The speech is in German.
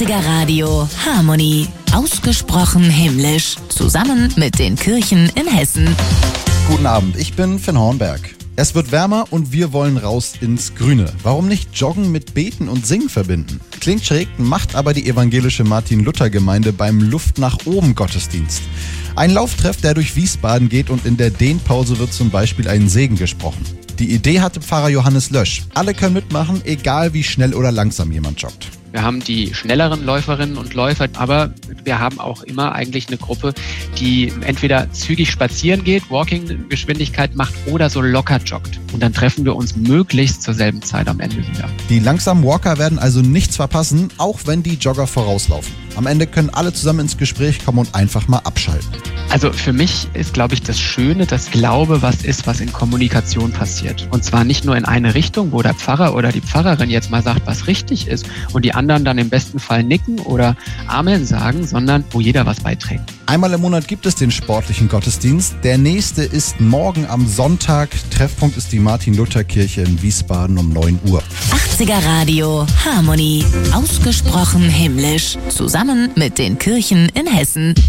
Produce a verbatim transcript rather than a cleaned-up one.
achtziger Radio Harmonie. Ausgesprochen himmlisch. Zusammen mit den Kirchen in Hessen. Guten Abend, ich bin Finn Hornberg. Es wird wärmer und wir wollen raus ins Grüne. Warum nicht Joggen mit Beten und Singen verbinden? Klingt schräg, macht aber die evangelische Martin-Luther-Gemeinde beim Luft-nach-oben-Gottesdienst. Ein Lauftreff, der durch Wiesbaden geht, und in der Dehnpause wird zum Beispiel ein Segen gesprochen. Die Idee hatte Pfarrer Johannes Lösch. Alle können mitmachen, egal wie schnell oder langsam jemand joggt. Wir haben die schnelleren Läuferinnen und Läufer, aber wir haben auch immer eigentlich eine Gruppe, die entweder zügig spazieren geht, Walking-Geschwindigkeit macht oder so locker joggt. Und dann treffen wir uns möglichst zur selben Zeit am Ende wieder. Die langsamen Walker werden also nichts verpassen, auch wenn die Jogger vorauslaufen. Am Ende können alle zusammen ins Gespräch kommen und einfach mal abschalten. Also für mich ist, glaube ich, das Schöne, dass Glaube was ist, was in Kommunikation passiert. Und zwar nicht nur in eine Richtung, wo der Pfarrer oder die Pfarrerin jetzt mal sagt, was richtig ist und die anderen dann im besten Fall nicken oder Amen sagen, sondern wo jeder was beiträgt. Einmal im Monat gibt es den sportlichen Gottesdienst. Der nächste ist morgen am Sonntag. Treffpunkt ist die Martin-Luther-Kirche in Wiesbaden um neun Uhr. achtziger Radio Harmonie. Ausgesprochen himmlisch. Zusammen mit den Kirchen in Hessen.